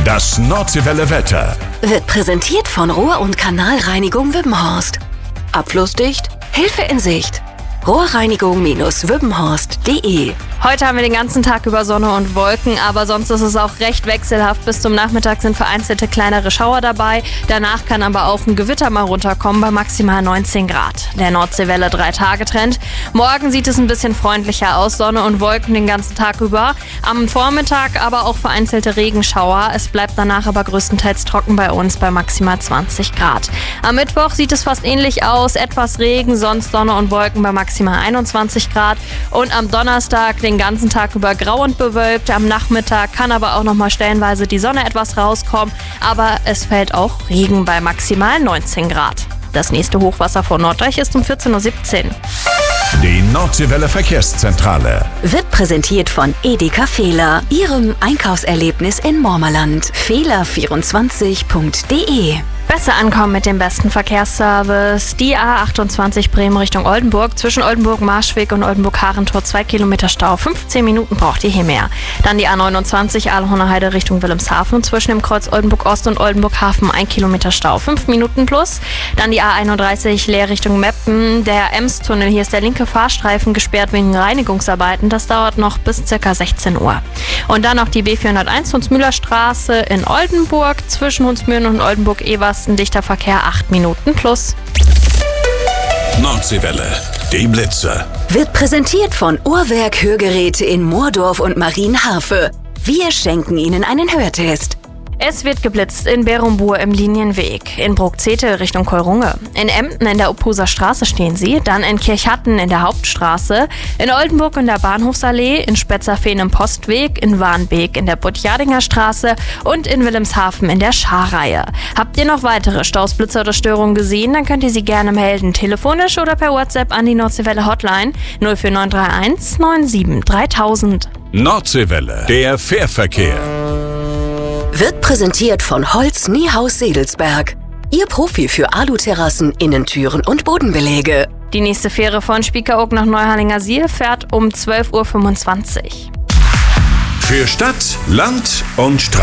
Das Nordseewelle Wetter wird präsentiert von Rohr- und Kanalreinigung Wippenhorst. Abflussdicht, Hilfe in Sicht. Rohrreinigung-wippenhorst.de. Heute haben wir den ganzen Tag über Sonne und Wolken, aber sonst ist es auch recht wechselhaft. Bis zum Nachmittag sind vereinzelte kleinere Schauer dabei. Danach kann aber auch ein Gewitter mal runterkommen bei maximal 19 Grad. Der Nordseewelle 3-Tage-Trend. Morgen sieht es ein bisschen freundlicher aus, Sonne und Wolken den ganzen Tag über. Am Vormittag aber auch vereinzelte Regenschauer. Es bleibt danach aber größtenteils trocken bei uns bei maximal 20 Grad. Am Mittwoch sieht es fast ähnlich aus. Etwas Regen, sonst Sonne und Wolken bei maximal 21 Grad. Und am Donnerstag den ganzen Tag über grau und bewölkt. Am Nachmittag kann aber auch noch mal stellenweise die Sonne etwas rauskommen. Aber es fällt auch Regen bei maximal 19 Grad. Das nächste Hochwasser vor Norddeich ist um 14:17 Uhr. Die Nordseewelle Verkehrszentrale Wird präsentiert von Edeka Fehler, Ihrem Einkaufserlebnis in Mormerland. Fehler24.de. Besser ankommen mit dem besten Verkehrsservice. Die A28 Bremen Richtung Oldenburg. Zwischen Oldenburg-Marschweg und Oldenburg-Harentor 2 Kilometer Stau. 15 Minuten braucht ihr hier mehr. Dann die A29 Ahlhorner Heide Richtung Wilhelmshaven. Zwischen dem Kreuz Oldenburg-Ost und Oldenburg-Hafen 1 Kilometer Stau. 5 Minuten plus. Dann die A31 Leer Richtung Meppen. Der Ems-Tunnel. Hier ist der linke Fahrstreifen gesperrt wegen Reinigungsarbeiten. Das dauert noch bis ca. 16 Uhr. Und dann noch die B401 Hunsmühler-Straße in Oldenburg. Zwischen Hunsmühlen und Oldenburg-Evers ein dichter Verkehr, 8 Minuten plus. Nordseewelle, die Blitze. Wird präsentiert von Uhrwerk Hörgeräte in Moordorf und Marienharfe. Wir schenken Ihnen einen Hörtest. Es wird geblitzt in Berumbur im Linienweg, in Bruckzetel Richtung Keurunge. In Emden in der Uphuser Straße stehen sie, dann in Kirchhatten in der Hauptstraße, in Oldenburg in der Bahnhofsallee, in Spetzerfehn im Postweg, in Warnbeek in der Buttjardinger Straße und in Wilhelmshaven in der Scharreihe. Habt ihr noch weitere Staus, Blitzer oder Störungen gesehen, dann könnt ihr sie gerne melden, telefonisch oder per WhatsApp an die Nordseewelle Hotline 04931 97 3000. Nordseewelle, der Fährverkehr. Wird präsentiert von Holz Niehaus Sedelsberg. Ihr Profi für Aluterrassen, Innentüren und Bodenbeläge. Die nächste Fähre von Spiekeroog nach Neuharlingersiel fährt um 12:25 Uhr. Für Stadt, Land und Straße.